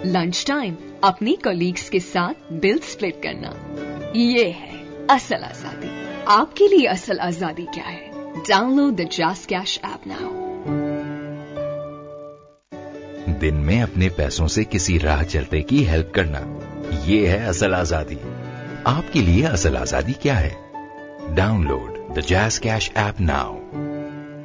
Lunch time अपनी colleagues के साथ बिल स्प्लिट करना, ये है असल आजादी। आपके लिए असल आजादी क्या है? Download the jazz cash app now. दिन में अपने पैसों से किसी राह चलते की हेल्प करना, ये है असल आजादी। आपके लिए असल आजादी क्या है? Download the jazz cash app now.